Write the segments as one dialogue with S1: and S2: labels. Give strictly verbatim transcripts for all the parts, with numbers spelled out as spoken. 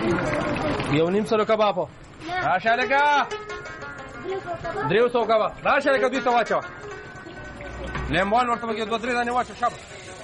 S1: یو نیم سلو کباب راشه لکه دریو سو کباب راشه لکه دوی ته واچوه لیمبان ورته پکې دوه درې دانې واچوه شابه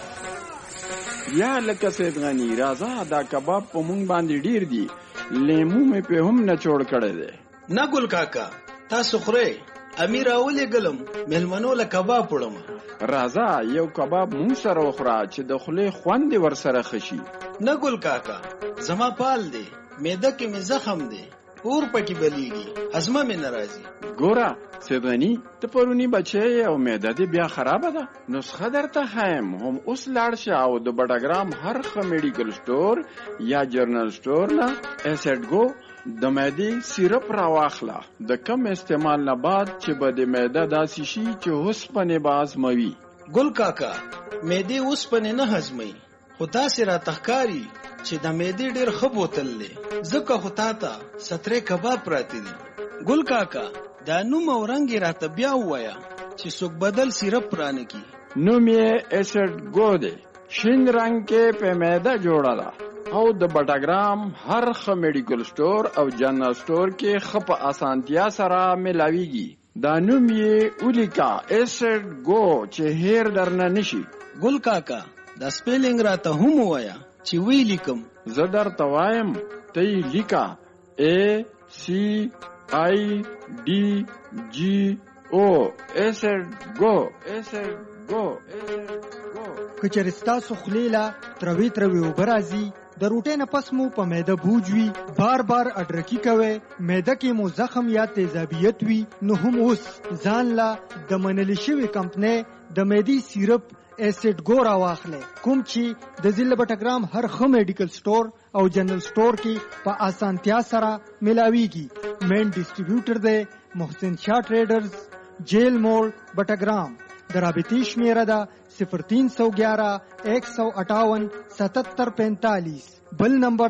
S2: یا لکه سید غني راځه دا کباب په مونږ باندې ډیر دي لیمو مې په هم نه چوړ کړی دی
S3: نه ګل کاکا تاسو خورئ امیر اولې ګلم مېلمنو له کباب وړم
S2: راځه یو کباب مونږ سره وخوره چې د خولې خوند ورسره خشي
S3: نه ګل کاکا زما پال دی معده کې مې زخم دی اور پکې بلیږي هضمه مې نه راځي
S2: ګوره سید غني ته پرونی بچی او معده دې بیا خرابه ده نسخه درته ښیم هم اوس لاړ شه او د بډاګرام هر ښه میډیکل سټور یا جرنل سټور نه ایسډ گو د معدې سیرپ راواخله د کم استعمال نه بعد چې به د معده داسې شي چې اوسپنې به هضموي
S3: ګل کاکا معدې اوسپنې نه هضموي خو داسې راته ښکاري چې د معدې ډېر ښه بوتل دی ځکه خو تا ته سترې کباب پراته دي ګل کاکا دا نوم او رنګ یې راته بیا ووایه چې څوک بدل سیرپ رانه کي
S2: نوم یې ایسډ گو دی شین رنګ کې په معده جوړه ده او د بټاګرام هر ښه میډیکل سټور او جنرال سټور کې ښه په اسانتیا سره ملاویږي دا نوم یې ولیکه ایسډ گو چې هیر درنه نشي
S3: ګل کاکا دا سپیلنګ راته هم ووایه چې وی لیکم
S2: زه درته وایم ته یې لیکه ای سی آی ډي جي او ایسډ گو ایسډ گو ایسډ گو
S4: که چېرې ستاسو خولې له تروې تروې اوبه راځي د روټۍ نه پس مو په معده بوج وي بار بار اډرکي کوئ معده کې مو زخم یا تیزابیت وي نو هم اوس ځان له د منلې شوې کمپنۍ د معدې سیرپ ایسډ گو راواخلئ کوم چې د ضلع بټګرام هر ښه میډیکل سټور او جنرل سټور کې په اسانتیا سره ملاویږي مین ډسټریبیوټر دی محسن شاه ټریډرز جیل موړ بټګرام د رابطې شمیره ده صفر تین سو گیارہ ایک سو اٹھاون ستتر پینتالیس بل نمبر